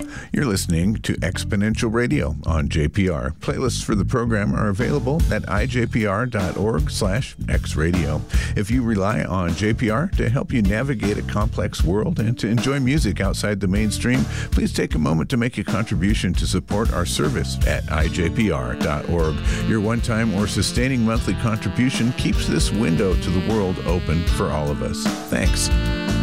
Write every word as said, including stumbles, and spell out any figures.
You're listening to Exponential Radio on J P R. Playlists for the program are available at i j p r dot org slash x radio. If you rely on J P R to help you navigate a complex world and to enjoy music outside the mainstream, please take a moment to make a contribution to support our service at i j p r dot org. Your one-time or sustaining monthly contribution keeps this window to the world open for all of us. Thanks.